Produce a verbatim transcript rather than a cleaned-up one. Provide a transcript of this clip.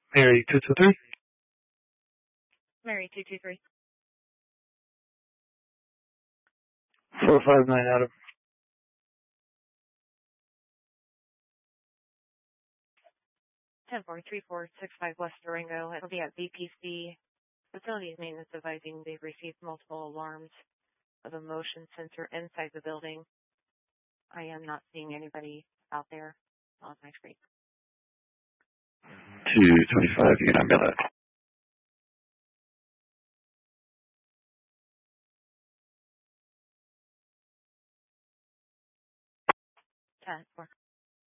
Mary two two three. Mary two two three. four five nine Adam. ten four three four six five West Durango. It'll be at V P C. Facilities maintenance advising they've received multiple alarms of a motion sensor inside the building. I am not seeing anybody out there on my screen. two twenty-five, you can unveil that. ten four.